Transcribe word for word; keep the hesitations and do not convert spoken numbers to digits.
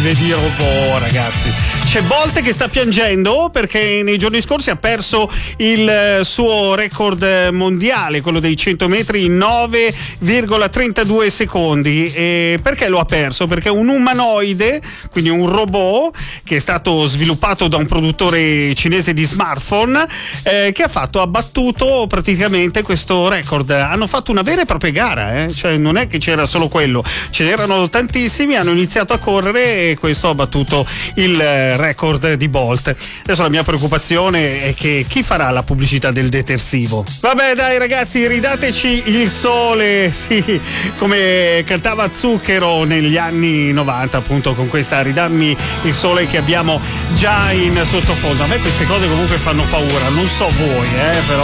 live di robot, ragazzi. C'è Bolt che sta piangendo perché nei giorni scorsi ha perso il suo record mondiale, quello dei cento metri, in nove virgola trentadue secondi. E perché lo ha perso? Perché un umanoide, quindi un robot che è stato sviluppato da un produttore cinese di smartphone, eh, che ha fatto, ha battuto praticamente questo record. Hanno fatto una vera e propria gara, eh? Cioè non è che c'era solo quello, ce n'erano tantissimi, hanno iniziato a correre e questo ha battuto il record di Bolt. Adesso la mia preoccupazione è che chi farà la pubblicità del detersivo? Vabbè dai ragazzi, ridateci il sole, sì, come cantava Zucchero negli anni novanta, appunto, con questa ridammi il sole che abbiamo già in sottofondo. A me queste cose comunque fanno paura, non so voi, eh, però